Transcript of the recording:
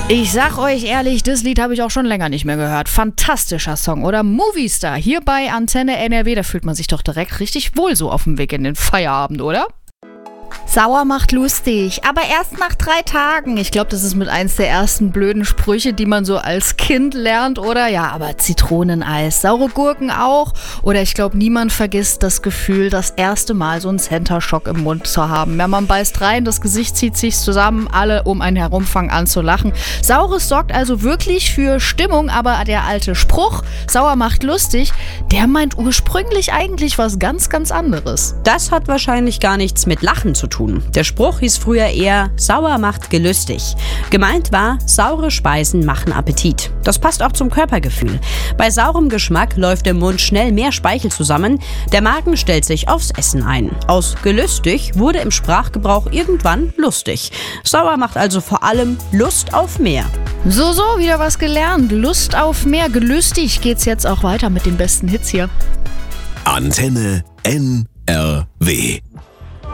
Ich sag euch ehrlich, das Lied habe ich auch schon länger nicht mehr gehört. Fantastischer Song, oder? Movistar, hier bei Antenne NRW, da fühlt man sich doch direkt richtig wohl so auf dem Weg in den Feierabend, oder? Sauer macht lustig, aber erst nach 3 Tagen. Ich glaube, das ist mit eins der ersten blöden Sprüche, die man so als Kind lernt, oder? Ja, aber Zitroneneis, saure Gurken auch. Oder ich glaube, niemand vergisst das Gefühl, das erste Mal so einen Center Shock im Mund zu haben. Ja, man beißt rein, das Gesicht zieht sich zusammen, alle um einen herum fangen an zu lachen. Saures sorgt also wirklich für Stimmung, aber der alte Spruch, sauer macht lustig, der meint ursprünglich eigentlich was ganz, ganz anderes. Das hat wahrscheinlich gar nichts mit Lachen zu tun. Der Spruch hieß früher eher, sauer macht gelüstig. Gemeint war, saure Speisen machen Appetit. Das passt auch zum Körpergefühl. Bei saurem Geschmack läuft im Mund schnell mehr Speichel zusammen, der Magen stellt sich aufs Essen ein. Aus gelüstig wurde im Sprachgebrauch irgendwann lustig. Sauer macht also vor allem Lust auf mehr. So, wieder was gelernt. Lust auf mehr. Gelüstig geht's jetzt auch weiter mit den besten Hits hier. Antenne NRW.